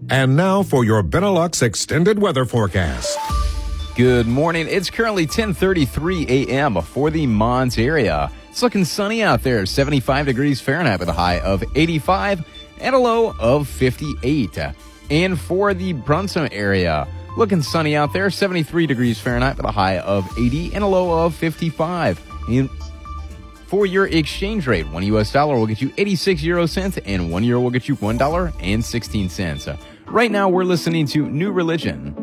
And now for your Benelux extended weather forecast. Good morning. It's currently 10:33 a.m. for the Mons area. It's looking sunny out there, 75 degrees Fahrenheit with a high of 85 and a low of 58. And for the Brunson area, looking sunny out there, 73 degrees Fahrenheit with a high of 80 and a low of 55. And for your exchange rate, one U.S. dollar will get you 86 euro cents and 1 euro will get you $1.16. Right now, we're listening to New Religion.